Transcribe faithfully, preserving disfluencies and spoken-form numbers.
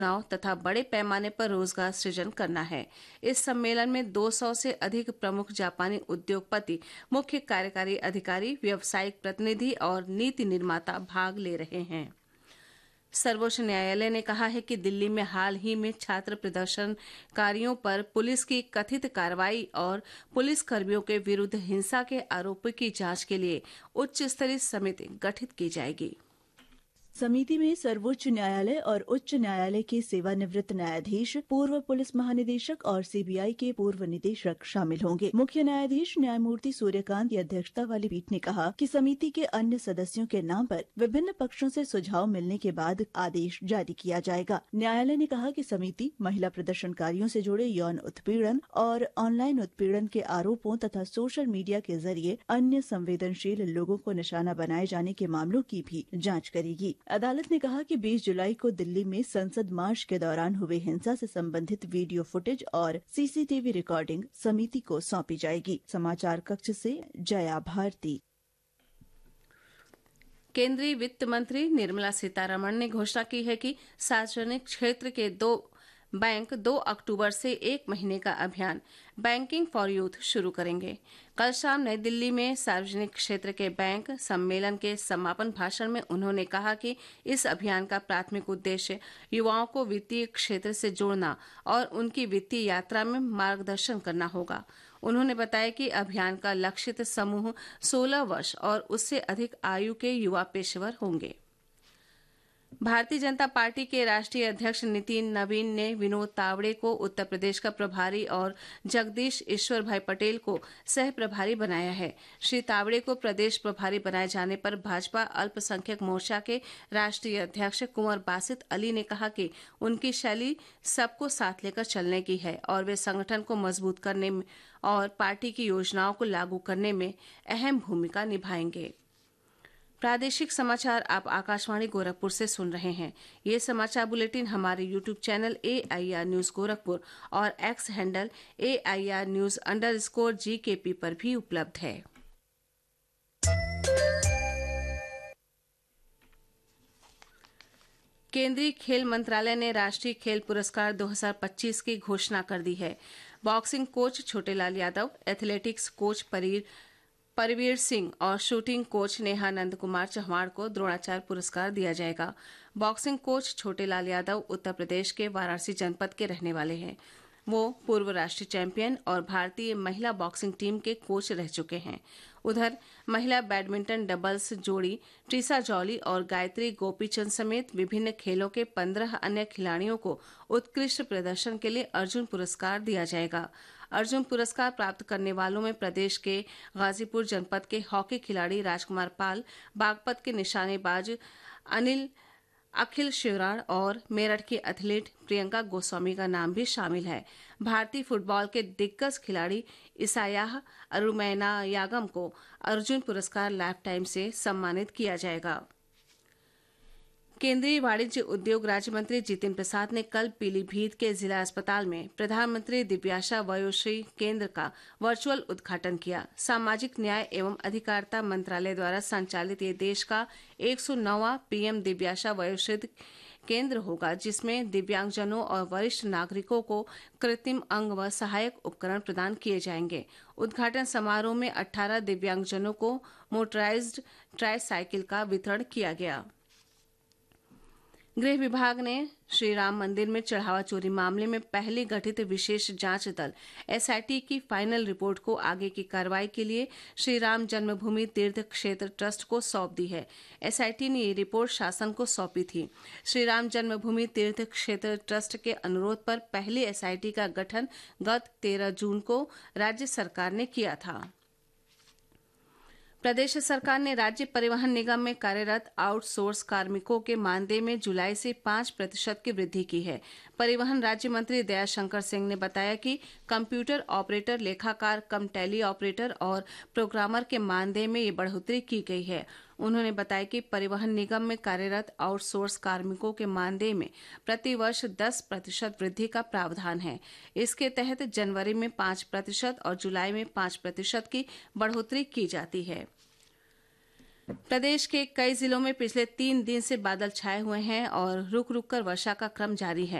चुनाव तथा बड़े पैमाने पर रोजगार सृजन करना है। इस सम्मेलन में दो सौ से अधिक प्रमुख जापानी उद्योगपति, मुख्य कार्यकारी अधिकारी, व्यावसायिक प्रतिनिधि और नीति निर्माता भाग ले रहे हैं। सर्वोच्च न्यायालय ने कहा है कि दिल्ली में हाल ही में छात्र प्रदर्शनकारियों पर पुलिस की कथित कार्रवाई और पुलिस कर्मियों के विरुद्ध हिंसा के आरोपों की जांच के लिए उच्च स्तरीय समिति गठित की जाएगी। समिति में सर्वोच्च न्यायालय और उच्च न्यायालय के सेवानिवृत्त न्यायाधीश, पूर्व पुलिस महानिदेशक और सीबीआई के पूर्व निदेशक शामिल होंगे। मुख्य न्यायाधीश न्यायमूर्ति सूर्यकांत की अध्यक्षता वाली पीठ ने कहा कि समिति के अन्य सदस्यों के नाम पर विभिन्न पक्षों से सुझाव मिलने के बाद आदेश जारी किया जाएगा। न्यायालय ने कहा कि समिति महिला प्रदर्शनकारियों से जुड़े यौन उत्पीड़न और ऑनलाइन उत्पीड़न के आरोपों तथा सोशल मीडिया के जरिए अन्य संवेदनशील लोगों को निशाना बनाए जाने के मामलों की भी जाँच करेगी। अदालत ने कहा कि बीस जुलाई को दिल्ली में संसद मार्च के दौरान हुए हिंसा से संबंधित वीडियो फुटेज और सीसीटीवी रिकॉर्डिंग समिति को सौंपी जाएगी। समाचार कक्ष से जया भारती। केंद्रीय वित्त मंत्री निर्मला सीतारमण ने घोषणा की है कि सार्वजनिक क्षेत्र के दो बैंक दो अक्टूबर से एक महीने का अभियान बैंकिंग फॉर यूथ शुरू करेंगे। कल शाम नई दिल्ली में सार्वजनिक क्षेत्र के बैंक सम्मेलन के समापन भाषण में उन्होंने कहा कि इस अभियान का प्राथमिक उद्देश्य युवाओं को वित्तीय क्षेत्र से जोड़ना और उनकी वित्तीय यात्रा में मार्गदर्शन करना होगा। उन्होंने बताया कि अभियान का लक्षित समूह सोलह वर्ष और उससे अधिक आयु के युवा पेशेवर होंगे। भारतीय जनता पार्टी के राष्ट्रीय अध्यक्ष नितिन नवीन ने विनोद तावड़े को उत्तर प्रदेश का प्रभारी और जगदीश ईश्वर भाई पटेल को सह प्रभारी बनाया है। श्री तावड़े को प्रदेश प्रभारी बनाए जाने पर भाजपा अल्पसंख्यक मोर्चा के राष्ट्रीय अध्यक्ष कुंवर बासित अली ने कहा कि उनकी शैली सबको साथ लेकर चलने की है और वे संगठन को मजबूत करने में और पार्टी की योजनाओं को लागू करने में अहम भूमिका निभाएंगे। प्रादेशिक समाचार आप आकाशवाणी गोरखपुर से सुन रहे हैं। ये समाचार बुलेटिन हमारे YouTube channel A I R news Gorakhpur और x handle A I R news under score जी के पी पर भी उपलब्ध है। केंद्रीय खेल मंत्रालय ने राष्ट्रीय खेल पुरस्कार दो हज़ार पच्चीस की घोषणा कर दी है। Boxing coach Chhotelal Yadav, athletics coach परीर Parveer Singh और शूटिंग कोच नेहा नंद कुमार चौहान को द्रोणाचार्य पुरस्कार दिया जाएगा। बॉक्सिंग कोच छोटेलाल यादव उत्तर प्रदेश के वाराणसी जनपद के रहने वाले हैं। वो पूर्व राष्ट्रीय चैंपियन और भारतीय महिला बॉक्सिंग टीम के कोच रह चुके हैं। उधर महिला बैडमिंटन डबल्स जोड़ी ट्रिसा जॉली और गायत्री गोपीचंद समेत विभिन्न खेलों के पंद्रह अन्य खिलाड़ियों को उत्कृष्ट प्रदर्शन के लिए अर्जुन पुरस्कार दिया जाएगा। अर्जुन पुरस्कार प्राप्त करने वालों में प्रदेश के गाजीपुर जनपद के हॉकी खिलाड़ी राजकुमार पाल, बागपत के निशानेबाज अनिल अखिल शिवराण और मेरठ की एथलीट प्रियंका गोस्वामी का नाम भी शामिल है। भारतीय फुटबॉल के दिग्गज खिलाड़ी इसायाह अरुमैना यागम को अर्जुन पुरस्कार लाइफ टाइम से सम्मानित किया जाएगा। केंद्रीय वाणिज्य उद्योग राज्य मंत्री जितिन प्रसाद ने कल पीलीभीत के जिला अस्पताल में प्रधानमंत्री दिव्याशा वयोश्री केंद्र का वर्चुअल उद्घाटन किया। सामाजिक न्याय एवं अधिकारिता मंत्रालय द्वारा संचालित ये देश का एक सौ नौवां पीएम दिव्याशा वयोश्री केंद्र होगा, जिसमें दिव्यांगजनों और वरिष्ठ नागरिकों को कृत्रिम अंग व सहायक उपकरण प्रदान किए जाएंगे। उद्घाटन समारोह में अठारह दिव्यांगजनों को मोटराइज्ड ट्राईसाइकिल का वितरण किया गया। गृह विभाग ने श्री राम मंदिर में चढ़ावा चोरी मामले में पहले गठित विशेष जांच दल एस आई टी की फाइनल रिपोर्ट को आगे की कार्रवाई के लिए श्री राम जन्मभूमि तीर्थ क्षेत्र ट्रस्ट को सौंप दी है। एस आई टी ने ये रिपोर्ट शासन को सौंपी थी। श्री राम जन्मभूमि तीर्थ क्षेत्र ट्रस्ट के अनुरोध पर पहले एस आई टी का गठन गत तेरह जून को राज्य सरकार ने किया था। प्रदेश सरकार ने राज्य परिवहन निगम में कार्यरत आउटसोर्स कार्मिकों के मानदेय में जुलाई से पांच प्रतिशत की वृद्धि की है। परिवहन राज्य मंत्री दयाशंकर सिंह ने बताया कि कंप्यूटर ऑपरेटर, लेखाकार कम टैली ऑपरेटर और प्रोग्रामर के मानदेय में ये बढ़ोतरी की गई है। उन्होंने बताया कि परिवहन निगम में कार्यरत आउटसोर्स कार्मिकों के मानदेय में प्रतिवर्ष दस प्रतिशत वृद्धि का प्रावधान है। इसके तहत जनवरी में पांच प्रतिशत और जुलाई में पांच प्रतिशत की बढ़ोतरी की जाती है। प्रदेश के कई जिलों में पिछले तीन दिन से बादल छाए हुए हैं और रुक रुक कर वर्षा का क्रम जारी है।